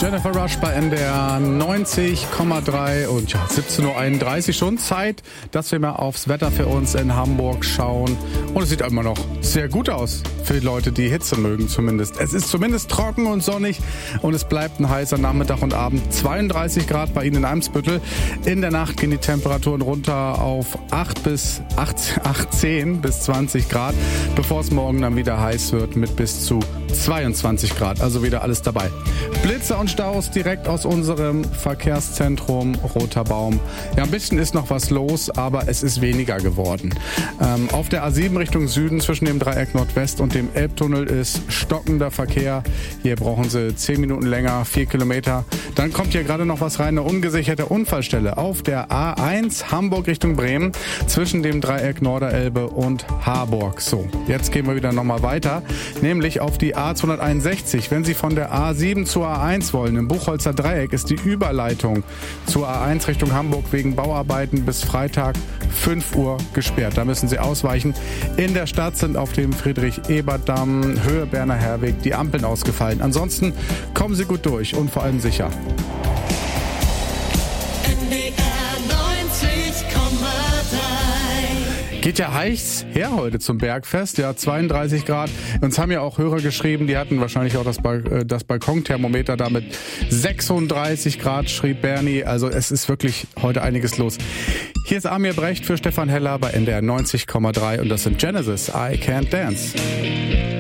Jennifer Rush bei NDR 90,3 und ja, 17.31 Uhr schon Zeit, dass wir mal aufs Wetter für uns in Hamburg schauen. Und es sieht immer noch sehr gut aus für die Leute, die Hitze mögen zumindest. Es ist zumindest trocken und sonnig und es bleibt ein heißer Nachmittag und Abend. 32 Grad bei Ihnen in Eimsbüttel. In der Nacht gehen die Temperaturen runter auf 18 bis 20 Grad, bevor es morgen dann wieder heiß wird mit bis zu 22 Grad. Also wieder alles dabei. Blitze und Staus direkt aus unserem Verkehrszentrum Roter Baum. Ja, ein bisschen ist noch was los, aber es ist weniger geworden. Auf der A7 Richtung Süden zwischen dem Dreieck Nordwest und dem Elbtunnel ist stockender Verkehr. Hier brauchen Sie 10 Minuten länger, 4 Kilometer. Dann kommt hier gerade noch was rein, eine ungesicherte Unfallstelle auf der A1 Hamburg Richtung Bremen zwischen dem Dreieck Norderelbe und Harburg. So, jetzt gehen wir wieder nochmal weiter, nämlich auf die A261. Wenn Sie von der A7 zur A1 wollen, im Buchholzer Dreieck ist die Überleitung zur A1 Richtung Hamburg wegen Bauarbeiten bis Freitag 5 Uhr gesperrt. Da müssen Sie ausweichen. In der Stadt sind auf dem Friedrich-Ebert-Damm, Höhe Berner Herweg, die Ampeln ausgefallen. Ansonsten kommen Sie gut durch und vor allem sicher. Geht ja heiß her heute zum Bergfest, ja 32 Grad. Uns haben ja auch Hörer geschrieben, die hatten wahrscheinlich auch das Balkonthermometer da mit 36 Grad, schrieb Bernie. Also es ist wirklich heute einiges los. Hier ist Amir Brecht für Stefan Heller bei NDR 90,3 und das sind Genesis, I Can't Dance.